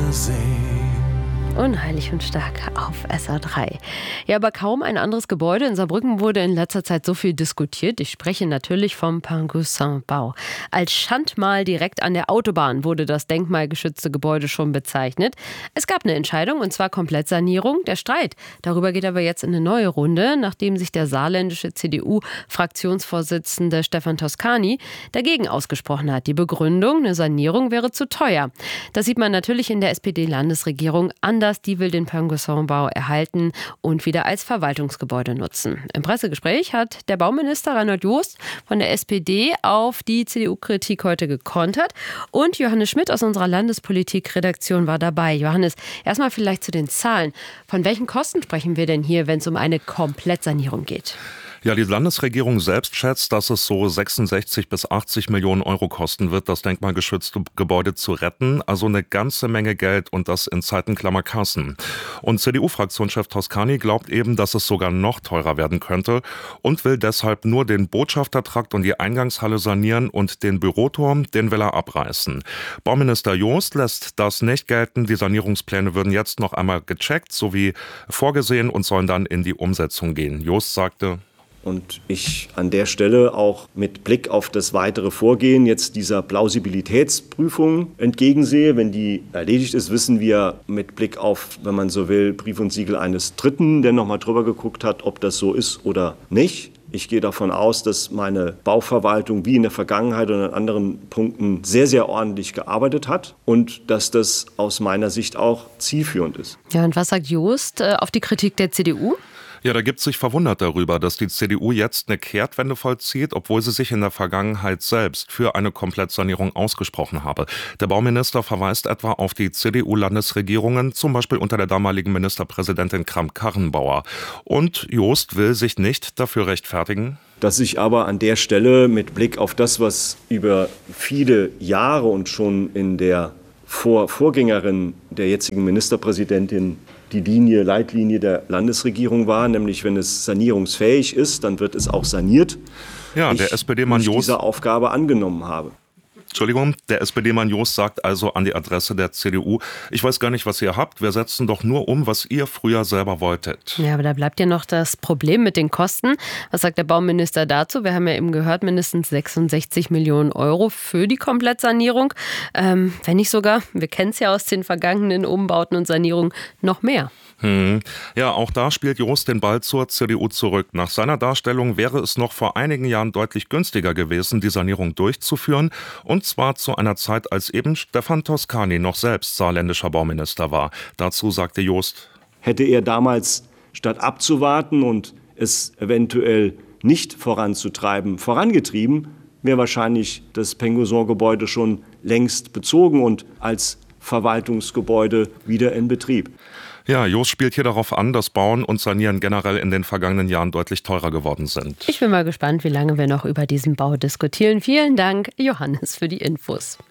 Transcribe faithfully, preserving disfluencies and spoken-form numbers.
Unheilig und stark auf S R drei. Ja, aber kaum ein anderes Gebäude in Saarbrücken wurde in letzter Zeit so viel diskutiert. Ich spreche natürlich vom Pingouin-Bau. Als Schandmal direkt an der Autobahn wurde das denkmalgeschützte Gebäude schon bezeichnet. Es gab eine Entscheidung, und zwar Komplettsanierung. Der Streit darüber geht aber jetzt in eine neue Runde, nachdem sich der saarländische C D U-Fraktionsvorsitzende Stefan Toscani dagegen ausgesprochen hat. Die Begründung, eine Sanierung wäre zu teuer. Das sieht man natürlich in der S P D-Landesregierung anders. Die will den Pingouin-Bau erhalten und wieder als Verwaltungsgebäude nutzen. Im Pressegespräch hat der Bauminister Reinhold Jost von der S P D auf die C D U-Kritik heute gekontert. Und Johannes Schmidt aus unserer Landespolitik-Redaktion war dabei. Johannes, erstmal vielleicht zu den Zahlen. Von welchen Kosten sprechen wir denn hier, wenn es um eine Komplettsanierung geht? Ja, die Landesregierung selbst schätzt, dass es so sechsundsechzig bis achtzig Millionen Euro kosten wird, das denkmalgeschützte Gebäude zu retten. Also eine ganze Menge Geld, und das in Zeiten klammer Kassen. Und C D U-Fraktionschef Toscani glaubt eben, dass es sogar noch teurer werden könnte und will deshalb nur den Botschaftertrakt und die Eingangshalle sanieren, und den Büroturm, den will er abreißen. Bauminister Jost lässt das nicht gelten. Die Sanierungspläne würden jetzt noch einmal gecheckt, sowie vorgesehen, und sollen dann in die Umsetzung gehen. Jost sagte: Und ich an der Stelle auch mit Blick auf das weitere Vorgehen jetzt dieser Plausibilitätsprüfung entgegensehe. Wenn die erledigt ist, wissen wir mit Blick auf, wenn man so will, Brief und Siegel eines Dritten, der nochmal drüber geguckt hat, ob das so ist oder nicht. Ich gehe davon aus, dass meine Bauverwaltung wie in der Vergangenheit und an anderen Punkten sehr, sehr ordentlich gearbeitet hat und dass das aus meiner Sicht auch zielführend ist. Ja, und was sagt Jost äh, auf die Kritik der C D U? Ja, da gibt sich verwundert darüber, dass die C D U jetzt eine Kehrtwende vollzieht, obwohl sie sich in der Vergangenheit selbst für eine Komplettsanierung ausgesprochen habe. Der Bauminister verweist etwa auf die C D U-Landesregierungen, zum Beispiel unter der damaligen Ministerpräsidentin Kramp-Karrenbauer. Und Jost will sich nicht dafür rechtfertigen, dass ich aber an der Stelle mit Blick auf das, was über viele Jahre und schon in der Vor- Vorgängerin der jetzigen Ministerpräsidentin die Linie, Leitlinie der Landesregierung war, nämlich wenn es sanierungsfähig ist, dann wird es auch saniert. Ja, der S P D-Mann Jost diese Aufgabe angenommen habe. Entschuldigung, der S P D-Mann Jost sagt also an die Adresse der C D U: Ich weiß gar nicht, was ihr habt, wir setzen doch nur um, was ihr früher selber wolltet. Ja, aber da bleibt ja noch das Problem mit den Kosten. Was sagt der Bauminister dazu? Wir haben ja eben gehört, mindestens sechsundsechzig Millionen Euro für die Komplettsanierung. Ähm, wenn nicht sogar, wir kennen es ja aus den vergangenen Umbauten und Sanierungen, noch mehr. Hm. Ja, auch da spielt Jost den Ball zur C D U zurück. Nach seiner Darstellung wäre es noch vor einigen Jahren deutlich günstiger gewesen, die Sanierung durchzuführen. Und zwar zu einer Zeit, als eben Stefan Toscani noch selbst saarländischer Bauminister war. Dazu sagte Jost: Hätte er damals, statt abzuwarten und es eventuell nicht voranzutreiben, vorangetrieben, wäre wahrscheinlich das Pingouin-Gebäude schon längst bezogen und als Verwaltungsgebäude wieder in Betrieb. Ja, Jost spielt hier darauf an, dass Bauen und Sanieren generell in den vergangenen Jahren deutlich teurer geworden sind. Ich bin mal gespannt, wie lange wir noch über diesen Bau diskutieren. Vielen Dank, Johannes, für die Infos.